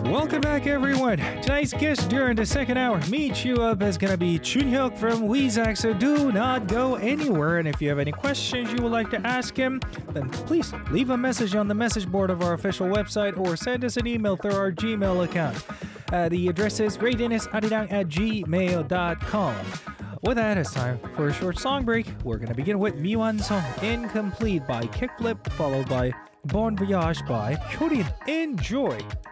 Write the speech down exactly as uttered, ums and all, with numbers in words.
Welcome back, everyone. Tonight's guest during the second hour, Meet You Up, is going to be Chunhyuk from Weezak, so do not go anywhere. And if you have any questions you would like to ask him, then please leave a message on the message board of our official website or send us an email through our Gmail account. Uh, the address is raydennisarirang at gmail dot com. With that, it's time for a short song break. We're going to begin with Miwan song Incomplete by Kickflip, followed by Bon Voyage by Hyodin. Enjoy!